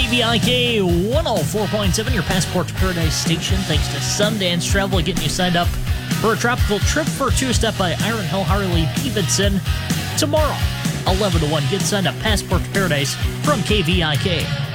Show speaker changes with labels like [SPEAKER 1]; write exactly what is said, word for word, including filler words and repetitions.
[SPEAKER 1] V I K one oh four point seven, your Passport to Paradise station. Thanks to Sundance Travel getting you signed up for a tropical trip for two step by Iron Hill Harley Davidson tomorrow, eleven to one. Get signed up, Passport to Paradise from K V I K.